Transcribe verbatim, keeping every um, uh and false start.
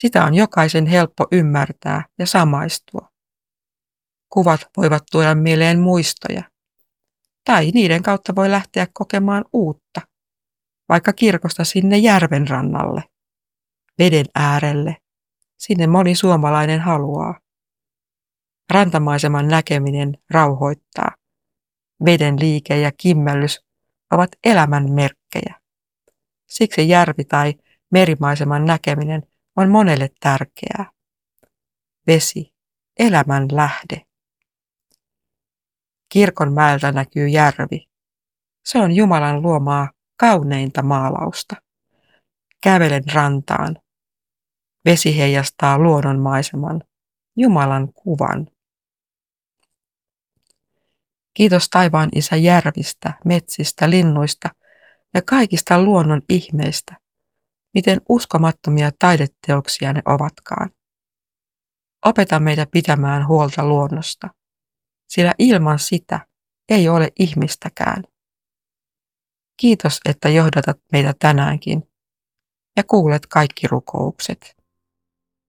Sitä on jokaisen helppo ymmärtää ja samaistua. Kuvat voivat tuoda mieleen muistoja, tai niiden kautta voi lähteä kokemaan uutta, vaikka kirkosta sinne järven rannalle, veden äärelle, sinne moni suomalainen haluaa. Rantamaiseman näkeminen rauhoittaa. Veden liike ja kimmellys ovat elämän merkkejä. Siksi järvi- tai merimaiseman näkeminen on monelle tärkeää. Vesi, elämän lähde. Kirkonmäeltä näkyy järvi. Se on Jumalan luomaa kauneinta maalausta. Kävelen rantaan. Vesi heijastaa luonnonmaiseman, Jumalan kuvan. Kiitos taivaan Isä järvistä, metsistä, linnuista ja kaikista luonnon ihmeistä, miten uskomattomia taideteoksia ne ovatkaan. Opeta meitä pitämään huolta luonnosta, sillä ilman sitä ei ole ihmistäkään. Kiitos, että johdatat meitä tänäänkin ja kuulet kaikki rukoukset.